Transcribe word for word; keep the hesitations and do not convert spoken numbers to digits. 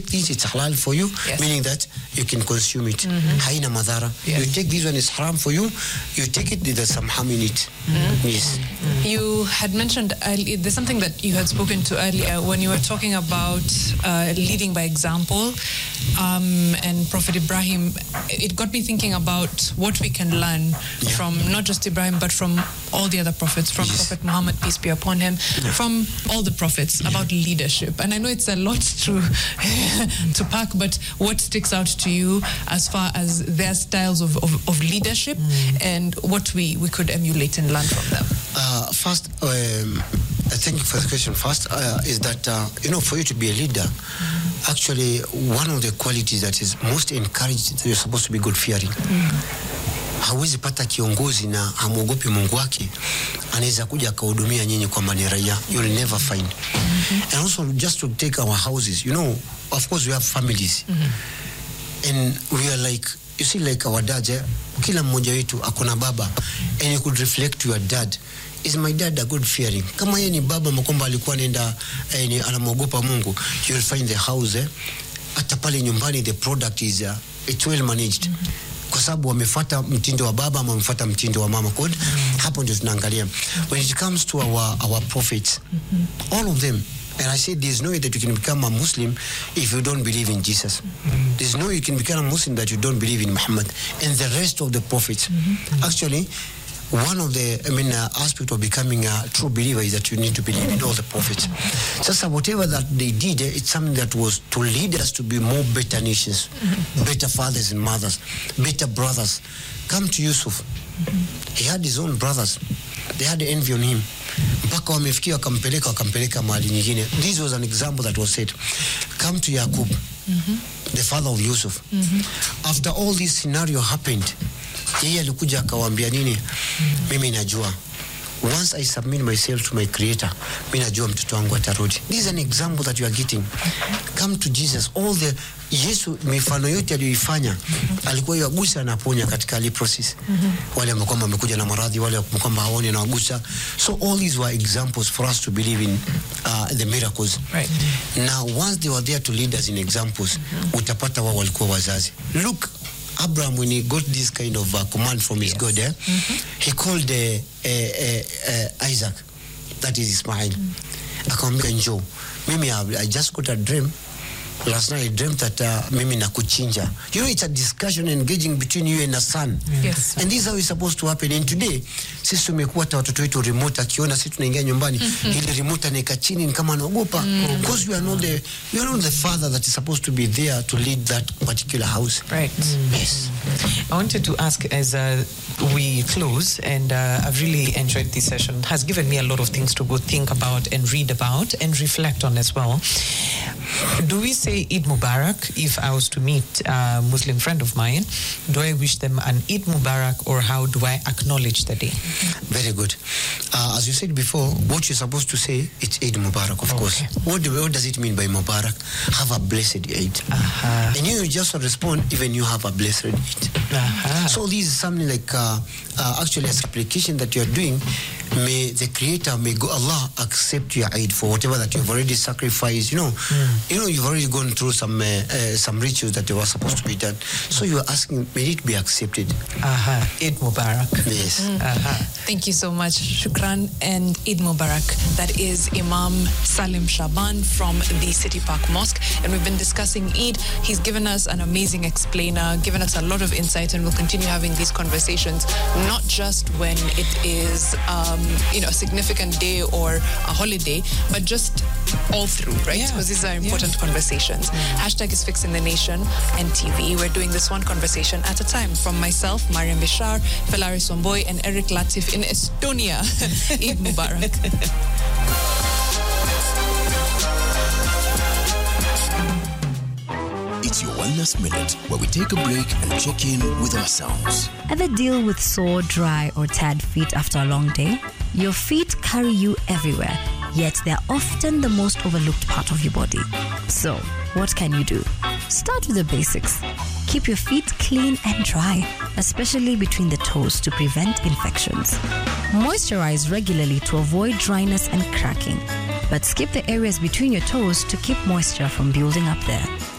this, it's halal for you, yes. meaning that you can consume it. Mm-hmm. Haina madhara. Yes. You take this one, is haram for you, you take it, there's some harm in it. Mm-hmm. Yes. Mm-hmm. You had mentioned earlier, there's something that you had spoken to earlier when you were talking about uh, leading by example, um, and Prophet Ibrahim. It got me thinking about what we can learn yeah. from not just Ibrahim, but from all the other prophets, from yes. Prophet Muhammad, peace be upon him, yeah. from all the prophets yeah. about leadership. And I know it's a lot to to pack, but what sticks out to you as far as their styles of, of, of leadership mm. and what we, we could emulate and learn from them? Uh, first, um, thank you for the question. First, uh, is that, uh, you know, for you to be a leader, mm. actually, one of the qualities that is most encouraged, you're supposed to be God-fearing. Mm. Hawezi pata kiongozi na hamuogopi Mungu wake, anaweza kuja akahudumia nyinyi kwamba ni raia. You'll never find. Mm-hmm. And also, just to take our houses, you know, of course we have families. Mm-hmm. And we are like, you see, like our dad, eh? Kila mmoja wetu akona baba. And you could reflect to your dad. Is my dad a good fearing? Kama yeye ni baba makomba alikuwa nenda eh, anamuogopa Mungu, you'll find the house, eh? Hata pale nyumbani the product is uh, it's well managed. Mm-hmm. Kwa sababu wamefuata mtindo wa baba ama wamefuata mtindo wa mama. Code mm-hmm. hapo ndio tunaangalia. When it comes to our our prophets, mm-hmm. all of them, and I say there's no way that you can become a Muslim if you don't believe in Jesus. Mm-hmm. There's no way you can become a Muslim that you don't believe in Muhammad and the rest of the prophets. Mm-hmm. Actually, one of the, I mean, uh, aspect of becoming a true believer is that you need to believe in all the prophets. So, so whatever that they did, it's something that was to lead us to be more better nations, mm-hmm. better fathers and mothers, better brothers. Come to Yusuf. Mm-hmm. He had his own brothers. They had envy on him. Mpaka wamefikia wakampeleka wakampeleka mahali nyingine. This was an example that was said. Come to Yaqub, mm-hmm. the father of Yusuf. Mm-hmm. After all this scenario happened, yeye alikuja akawaambia nini? Mm-hmm. Mimi najua. Once I submit myself to my creator, mimi najua mtoto wangu atarudi. This is an example that you are getting. Come to Jesus. All the Yesu mifano yote aliyoifanya, mm-hmm. alikuwa yagusa na aponya katika leprosy. Mm-hmm. Wale ambao wamekuja na maradhi, wale ambao hawaoni na wagusa. So all these were examples for us to believe in uh, the miracles. Right. Now once they were there to lead us in examples, mm-hmm. utapata wao walikuwa wazazi. Look, Abraham, when he got this kind of uh, command from his yes. God, eh, mm-hmm. he called uh, uh, uh, Isaac, that is Ismail. Mm-hmm. Akamwambia njoo. Mimi I just got a dream. Last night I dreamt that uh, mimi nakuchinja. You know, it's a discussion engaging between you and a son. Yes. And this is how it's supposed to happen. And today, sisi tumekuwa watoto wetu remote, akiona sisi tunaingia nyumbani, mm-hmm. ile remote anaika chini ni kama anaogopa. Mm-hmm. Because you are not the you are not the father that is supposed to be there to lead that particular house. Right. Mm-hmm. Yes. I wanted to ask as uh, we close, and uh, I've really enjoyed this session. Has given me a lot of things to go think about and read about and reflect on as well. Do we say Eid Mubarak if I was to meet a Muslim friend of mine? Do I wish them an Eid Mubarak, or how do I acknowledge the day? Very good. Uh, as you said before, what you're supposed to say, it's Eid Mubarak, of okay. course. What, do, what does it mean by Mubarak? Have a blessed Eid. Uh-huh. And you just respond, even you have a blessed Eid. Uh-huh. So this is something like uh, uh, actually a supplication that you are doing. May the Creator, may Allah accept your Eid for whatever that you've already sacrificed. You know, mm. you know, you've already gone through some uh, uh, some rituals that were supposed to be done. So you are asking, may it be accepted? Uh-huh. Eid Mubarak. Yes. Mm. Uh-huh. Thank you so much, Shukran, and Eid Mubarak. That is Imam Salim Shaban from the City Park Mosque, and we've been discussing Eid. He's given us an amazing explainer, given us a lot of insight, and we'll continue having these conversations, not just when it is um, you know, a significant day or a holiday, but just all through, right? Yeah. Because these are important yeah. conversations. Mm. Hashtag is Fixing the Nation and T V. We're doing this one conversation at a time. From myself, Mariam Bishar, Felari Somboy, and Eric Latif in Estonia. Eid Mubarak. It's your Wellness Minute, where we take a break and check in with ourselves. Ever deal with sore, dry, or tired feet after a long day? Your feet carry you everywhere, yet they're often the most overlooked part of your body. So, what can you do? Start with the basics. Keep your feet clean and dry, especially between the toes to prevent infections. Moisturize regularly to avoid dryness and cracking, but skip the areas between your toes to keep moisture from building up there.